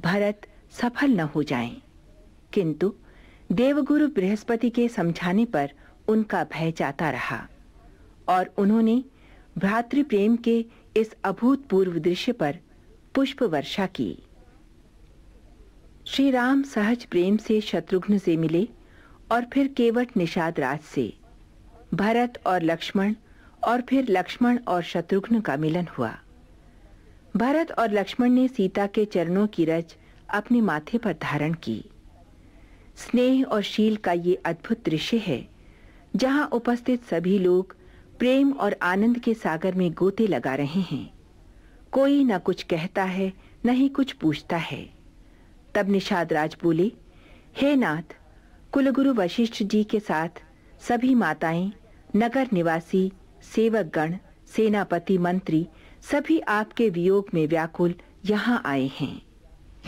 भरत सफल न हो जाएं। किंतु देवगुरु बृहस्पति के समझाने पर उनका भय जाता रहा और उन्होंने भ्रातृप्रेम के इस अभूतपूर्व दृश्य पर पुष्प वर्षा की। श्री राम सहज प्रेम से शत्रुघ्न से मिले और फिर केवट निषाद राज से, भरत और लक्ष्मण और फिर लक्ष्मण और शत्रुघ्न का मिलन हुआ। भरत और लक्ष्मण ने सीता के चरणों की रज अपने माथे पर धारण की। स्नेह और शील का ये अद्भुत दृश्य है जहां उपस्थित सभी लोग प्रेम और आनंद के सागर में गोते लगा रहे हैं। कोई न कुछ कहता है न ही कुछ पूछता है। तब निषाद राज बोले, हे नाथ, कुलगुरु वशिष्ठ जी के साथ सभी माताएं, नगर निवासी, सेवक गण, सेनापति, मंत्री सभी आपके वियोग में व्याकुल यहाँ आए हैं।